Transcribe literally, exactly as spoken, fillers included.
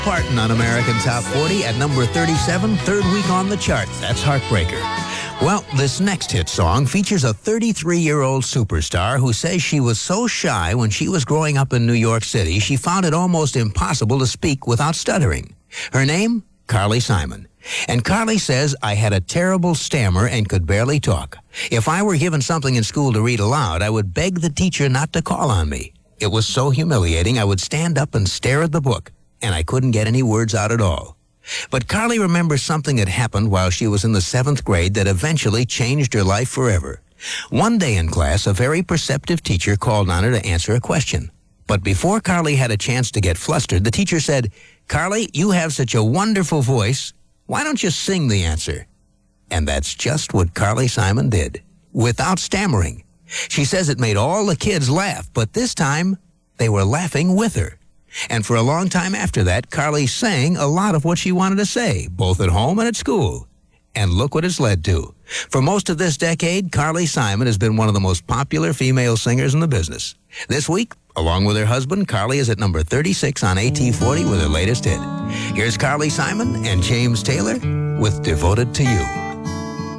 Parton on American Top forty at number thirty-seven, third week on the chart. That's Heartbreaker. Well, this next hit song features a thirty-three-year-old superstar who says she was so shy when she was growing up in New York City, she found it almost impossible to speak without stuttering. Her name? Carly Simon. And Carly says, I had a terrible stammer and could barely talk. If I were given something in school to read aloud, I would beg the teacher not to call on me. It was so humiliating, I would stand up and stare at the book, and I couldn't get any words out at all. But Carly remembers something that happened while she was in the seventh grade that eventually changed her life forever. One day in class, a very perceptive teacher called on her to answer a question. But before Carly had a chance to get flustered, the teacher said, Carly, you have such a wonderful voice. Why don't you sing the answer? And that's just what Carly Simon did, without stammering. She says it made all the kids laugh, but this time they were laughing with her. And for a long time after that, Carly sang a lot of what she wanted to say, both at home and at school. And look what it's led to. For most of this decade, Carly Simon has been one of the most popular female singers in the business. This week, along with her husband, Carly is at number thirty-six on A T forty with her latest hit. Here's Carly Simon and James Taylor with Devoted to You.